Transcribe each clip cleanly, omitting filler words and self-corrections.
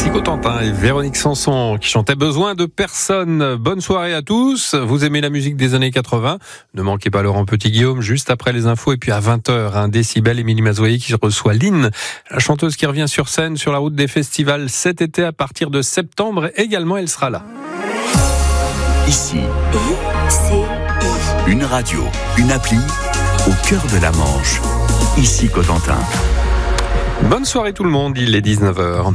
Ici Cotentin et Véronique Sanson qui chantaient Besoin de personne. Bonne soirée à tous. Vous aimez la musique des années 80? Ne manquez pas Laurent Petit-Guillaume juste après les infos et puis à 20h, un décibel, Émilie Mazoyer qui reçoit Lynn, la chanteuse qui revient sur scène sur la route des festivals cet été à partir de septembre. Également, elle sera là. Ici, une radio, une appli au cœur de la Manche. Ici Cotentin. Bonne soirée tout le monde, il est 19h.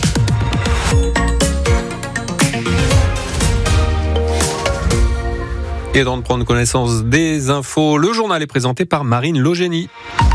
Et avant de prendre connaissance des infos, le journal est présenté par Marine Logénie.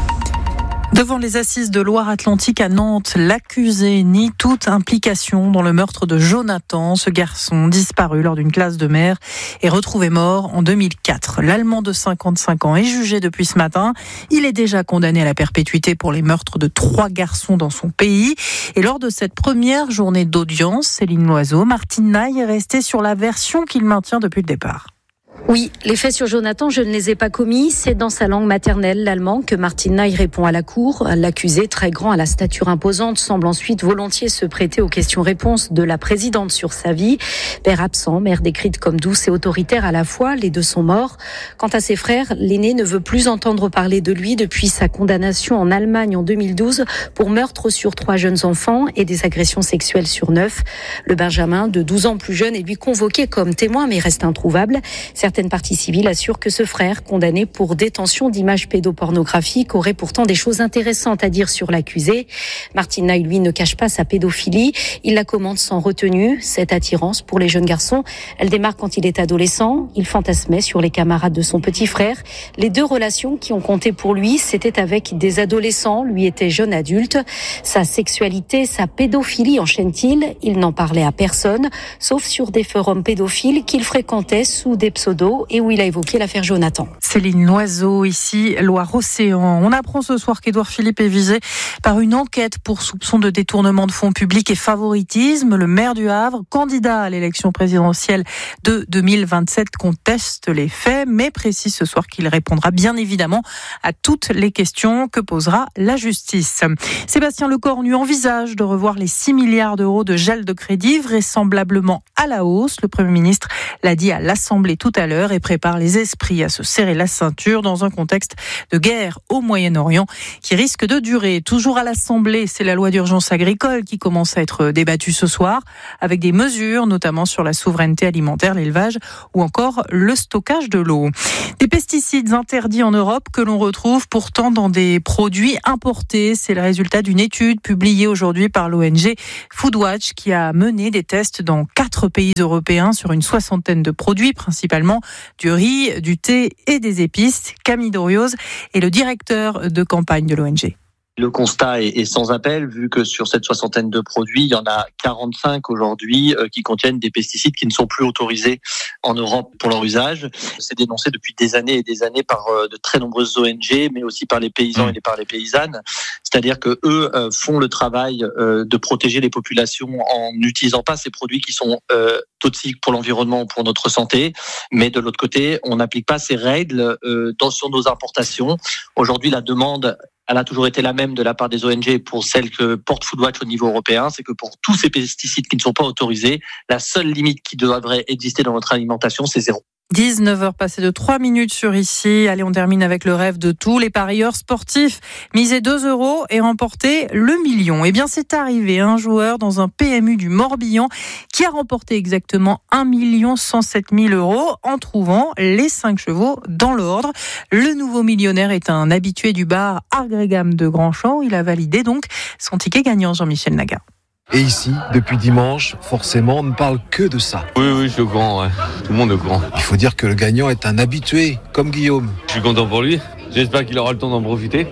Devant les assises de Loire-Atlantique à Nantes, l'accusé nie toute implication dans le meurtre de Jonathan, ce garçon disparu lors d'une classe de mer et retrouvé mort en 2004. L'Allemand de 55 ans est jugé depuis ce matin. Il est déjà condamné à la perpétuité pour les meurtres de 3 garçons dans son pays. Et lors de cette première journée d'audience, Céline Loiseau, Martine Naille est restée sur la version qu'il maintient depuis le départ. Oui, les faits sur Jonathan, je ne les ai pas commis. C'est dans sa langue maternelle, l'allemand, que Martine Naille répond à la cour. L'accusé, très grand à la stature imposante, semble ensuite volontiers se prêter aux questions-réponses de la présidente sur sa vie. Père absent, mère décrite comme douce et autoritaire à la fois, les deux sont morts. Quant à ses frères, l'aîné ne veut plus entendre parler de lui depuis sa condamnation en Allemagne en 2012 pour meurtre sur 3 jeunes enfants et des agressions sexuelles sur 9. Le Benjamin, de 12 ans plus jeune, est lui convoqué comme témoin mais reste introuvable. Certaines parties civiles assurent que ce frère, condamné pour détention d'images pédopornographiques, aurait pourtant des choses intéressantes à dire sur l'accusé. Martine Naille, lui, ne cache pas sa pédophilie. Il la commente sans retenue. Cette attirance pour les jeunes garçons, elle démarre quand il est adolescent. Il fantasmait sur les camarades de son petit frère. Les 2 relations qui ont compté pour lui, c'était avec des adolescents. Lui était jeune adulte. Sa sexualité, sa pédophilie, enchaîne-t-il. Il n'en parlait à personne, sauf sur des forums pédophiles qu'il fréquentait sous des pseudos et où il a évoqué l'affaire Jonathan. Céline Loiseau, ici Loire-Océan. On apprend ce soir qu'Édouard Philippe est visé par une enquête pour soupçon de détournement de fonds publics et favoritisme. Le maire du Havre, candidat à l'élection présidentielle de 2027, conteste les faits, mais précise ce soir qu'il répondra bien évidemment à toutes les questions que posera la justice. Sébastien Lecornu envisage de revoir les 6 milliards d'euros de gel de crédit, vraisemblablement à la hausse. Le Premier ministre l'a dit à l'Assemblée tout à l'heure et prépare les esprits à se serrer la ceinture dans un contexte de guerre au Moyen-Orient qui risque de durer. Toujours à l'Assemblée, c'est la loi d'urgence agricole qui commence à être débattue ce soir avec des mesures notamment sur la souveraineté alimentaire, l'élevage ou encore le stockage de l'eau. Des pesticides interdits en Europe que l'on retrouve pourtant dans des produits importés. C'est le résultat d'une étude publiée aujourd'hui par l'ONG Foodwatch qui a mené des tests dans 4 pays européens sur une 60aine de produits, principalement du riz, du thé et des épices. Camille Doriose est le directeur de campagne de l'ONG. Le constat est sans appel, vu que sur cette 60aine de produits, il y en a 45 aujourd'hui qui contiennent des pesticides qui ne sont plus autorisés en Europe pour leur usage. C'est dénoncé depuis des années et des années par de très nombreuses ONG, mais aussi par les paysans et par les paysannes. C'est-à-dire que eux font le travail de protéger les populations en n'utilisant pas ces produits qui sont toxiques pour l'environnement ou pour notre santé. Mais de l'autre côté, on n'applique pas ces règles sur nos importations. Aujourd'hui, la demande elle a toujours été la même de la part des ONG pour celle que porte Foodwatch au niveau européen, c'est que pour tous ces pesticides qui ne sont pas autorisés, la seule limite qui devrait exister dans notre alimentation, c'est 0. 19h passées de 3 minutes sur ici. Allez, on termine avec le rêve de tous les parieurs sportifs. Miser 2 € et remporter le million. Eh bien, c'est arrivé. Un joueur dans un PMU du Morbihan qui a remporté exactement 1 107 000 € en trouvant les 5 chevaux dans l'ordre. Le nouveau millionnaire est un habitué du bar Agrégam de Grandchamp. Il a validé donc son ticket gagnant, Jean-Michel Naga. Et ici, depuis dimanche, forcément, on ne parle que de ça. Oui, je suis au courant, ouais. Tout le monde est au courant. Il faut dire que le gagnant est un habitué, comme Guillaume. Je suis content pour lui. J'espère qu'il aura le temps d'en profiter.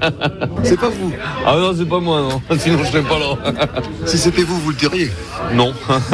C'est pas vous? Ah non, c'est pas moi, non. Sinon, je serais pas là. Si c'était vous, vous le diriez? Non.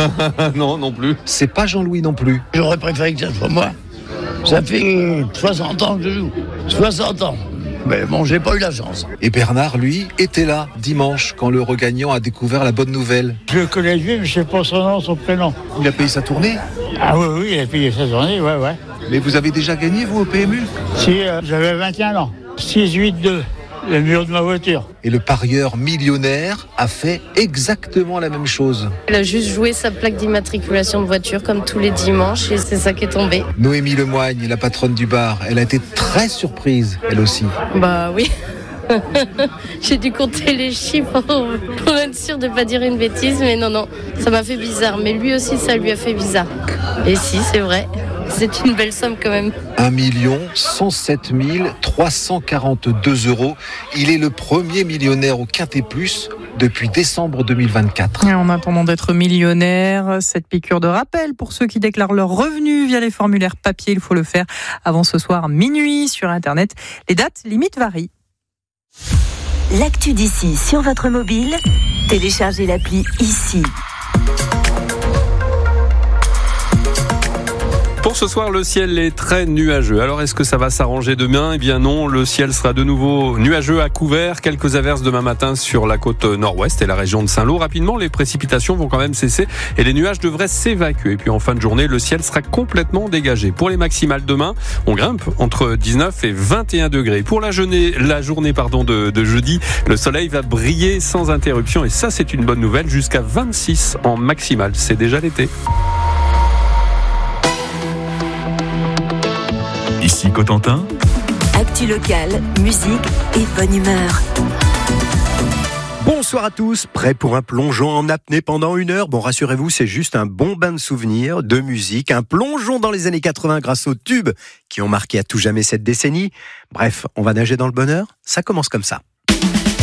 non plus. C'est pas Jean-Louis non plus. J'aurais préféré que ça soit moi. Ça fait 60 ans que je joue. 60 ans. Mais bon, j'ai pas eu la chance. Et Bernard, lui, était là dimanche quand le regagnant a découvert la bonne nouvelle. Je le connais lui, mais je sais pas son nom, son prénom. Il a payé sa tournée? Ah oui, il a payé sa tournée, ouais. Mais vous avez déjà gagné, vous, au PMU? Si, j'avais 21 ans. 6-8-2. le mur de ma voiture. Et le parieur millionnaire a fait exactement la même chose. Elle a juste joué sa plaque d'immatriculation de voiture comme tous les dimanches et c'est ça qui est tombé. Noémie Lemoigne, la patronne du bar, elle a été très surprise, elle aussi. Bah oui. J'ai dû compter les chiffres pour être sûre de ne pas dire une bêtise, mais non, ça m'a fait bizarre. Mais lui aussi, ça lui a fait bizarre. Et si, c'est vrai, c'est une belle somme quand même. 1 107 342 €. Il est le premier millionnaire au Quintet Plus depuis décembre 2024. Et en attendant d'être millionnaire, cette piqûre de rappel pour ceux qui déclarent leurs revenus via les formulaires papier, il faut le faire avant ce soir minuit sur Internet. Les dates limites varient. L'actu d'ici sur votre mobile, téléchargez l'appli ici. Pour ce soir, le ciel est très nuageux. Alors, est-ce que ça va s'arranger demain ? Eh bien non, le ciel sera de nouveau nuageux à couvert. Quelques averses demain matin sur la côte nord-ouest et la région de Saint-Lô. Rapidement, les précipitations vont quand même cesser et les nuages devraient s'évacuer. Et puis en fin de journée, le ciel sera complètement dégagé. Pour les maximales demain, on grimpe entre 19 et 21 degrés. Pour la journée de jeudi, le soleil va briller sans interruption. Et ça, c'est une bonne nouvelle. Jusqu'à 26 en maximale. C'est déjà l'été. Ici Cotentin. Actu locale, musique et bonne humeur. Bonsoir à tous, prêts pour un plongeon en apnée pendant 1 heure ? Bon, rassurez-vous, c'est juste un bon bain de souvenirs, de musique, un plongeon dans les années 80 grâce aux tubes qui ont marqué à tout jamais cette décennie. Bref, on va nager dans le bonheur ? Ça commence comme ça.